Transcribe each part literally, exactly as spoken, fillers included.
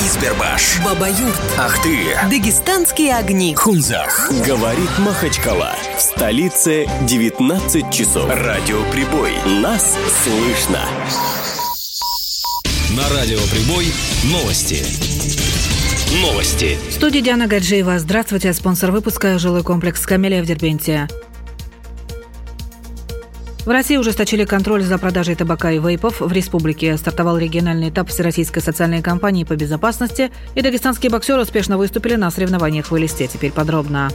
Избербаш, Баба-Юрт, Ахты, Дагестанские огни, Хунзах. Говорит Махачкала. В столице девятнадцать часов. Радио Прибой. Нас слышно. На Радио Прибой новости. Новости. В студии Диана Гаджиева. Здравствуйте. Спонсор выпуска – жилой комплекс «Камелия» в Дербенте. В России ужесточили контроль за продажей табака и вейпов. В республике стартовал региональный этап Всероссийской социальной кампании по безопасности, и дагестанские боксеры успешно выступили на соревнованиях в Элисте. Теперь подробно.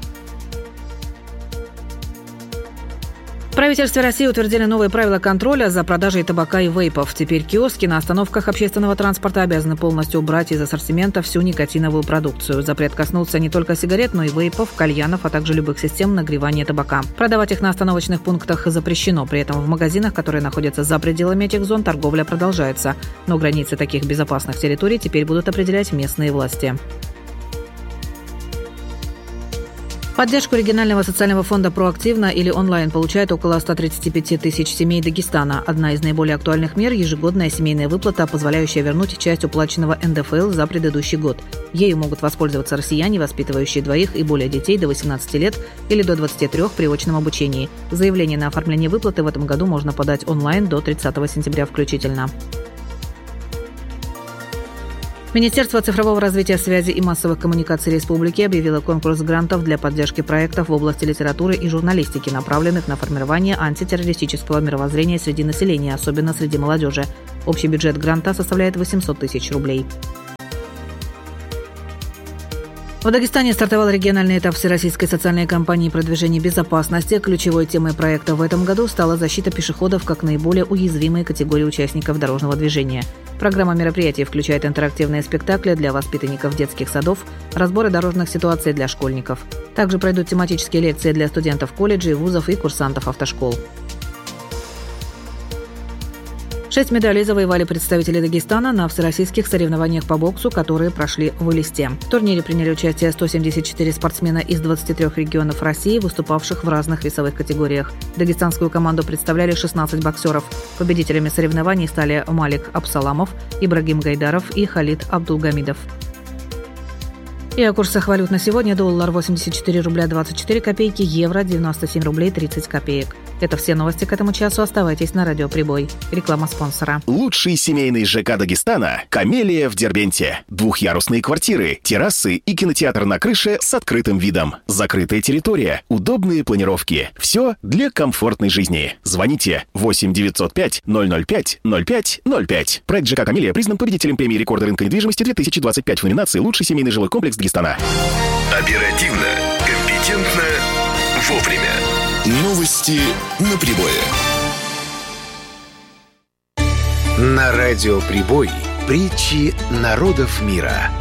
В правительстве России утвердили новые правила контроля за продажей табака и вейпов. Теперь киоски на остановках общественного транспорта обязаны полностью убрать из ассортимента всю никотиновую продукцию. Запрет коснулся не только сигарет, но и вейпов, кальянов, а также любых систем нагревания табака. Продавать их на остановочных пунктах запрещено. При этом в магазинах, которые находятся за пределами этих зон, торговля продолжается. Но границы таких безопасных территорий теперь будут определять местные власти. Поддержку регионального социального фонда «Проактивно» или онлайн получает около сто тридцать пять тысяч семей Дагестана. Одна из наиболее актуальных мер – ежегодная семейная выплата, позволяющая вернуть часть уплаченного эн дэ эф эл за предыдущий год. Ею могут воспользоваться россияне, воспитывающие двоих и более детей до восемнадцати лет или до двадцати трёх при очном обучении. Заявление на оформление выплаты в этом году можно подать онлайн до тридцатого сентября включительно. Министерство цифрового развития, связи и массовых коммуникаций Республики объявило конкурс грантов для поддержки проектов в области литературы и журналистики, направленных на формирование антитеррористического мировоззрения среди населения, особенно среди молодежи. Общий бюджет гранта составляет восемьсот тысяч рублей. В Дагестане стартовал региональный этап Всероссийской социальной кампании продвижения безопасности. Ключевой темой проекта в этом году стала защита пешеходов как наиболее уязвимой категории участников дорожного движения. Программа мероприятий включает интерактивные спектакли для воспитанников детских садов, разборы дорожных ситуаций для школьников. Также пройдут тематические лекции для студентов колледжей, вузов и курсантов автошкол. Шесть медалей завоевали представители Дагестана на всероссийских соревнованиях по боксу, которые прошли в Элисте. В турнире приняли участие сто семьдесят четыре спортсмена из двадцати трёх регионов России, выступавших в разных весовых категориях. Дагестанскую команду представляли шестнадцать боксеров. Победителями соревнований стали Малик Абсаламов, Ибрагим Гайдаров и Халид Абдулгамидов. И о курсах валют на сегодня: доллар восемьдесят четыре рубля двадцать четыре копейки, евро девяносто семь рублей тридцать копеек. Это все новости к этому часу. Оставайтесь на Радио Прибой. Реклама спонсора. Лучший семейный ЖК Дагестана – «Камелия» в Дербенте. Двухъярусные квартиры, террасы и кинотеатр на крыше с открытым видом. Закрытая территория, удобные планировки. Все для комфортной жизни. Звоните восемь девятьсот пять ноль ноль пять ноль пять ноль пять. Проект ЖК «Камелия» признан победителем премии рекорда рынка недвижимости две тысячи двадцать пять в номинации «Лучший семейный жилой комплекс Дагестана». Оперативно, компетентно, вовремя. Новости на Прибое. На Радио Прибой притчи народов мира.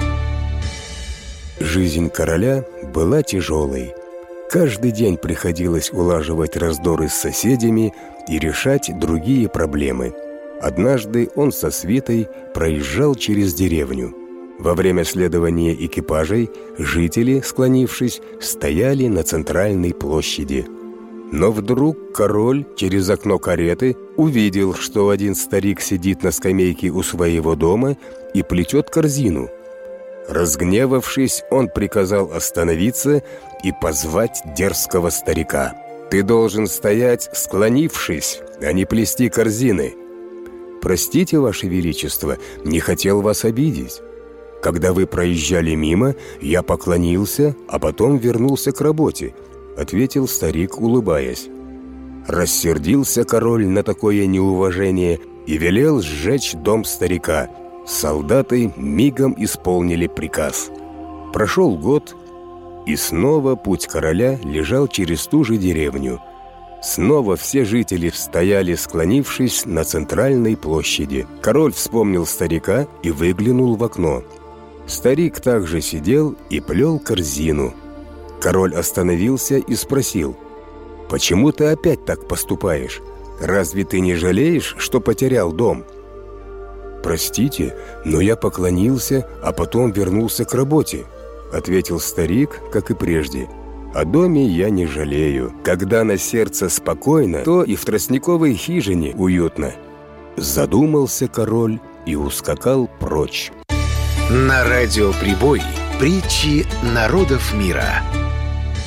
Жизнь короля была тяжелой. Каждый день приходилось улаживать раздоры с соседями и решать другие проблемы. Однажды он со свитой проезжал через деревню. Во время следования экипажей жители, склонившись, стояли на центральной площади. Но вдруг король через окно кареты увидел, что один старик сидит на скамейке у своего дома и плетет корзину. Разгневавшись, он приказал остановиться и позвать дерзкого старика. «Ты должен стоять, склонившись, а не плести корзины». «Простите, Ваше Величество, не хотел вас обидеть. Когда вы проезжали мимо, я поклонился, а потом вернулся к работе», — ответил старик, улыбаясь. Рассердился король на такое неуважение и велел сжечь дом старика. Солдаты мигом исполнили приказ. Прошел год, и снова путь короля лежал через ту же деревню. Снова все жители стояли, склонившись на центральной площади. Король вспомнил старика и выглянул в окно. Старик также сидел и плел корзину. Король остановился и спросил: «Почему ты опять так поступаешь? Разве ты не жалеешь, что потерял дом?» «Простите, но я поклонился, а потом вернулся к работе», — ответил старик, как и прежде. «О доме я не жалею. Когда на сердце спокойно, то и в тростниковой хижине уютно». Задумался король и ускакал прочь. На радио «Прибой» притчи народов мира.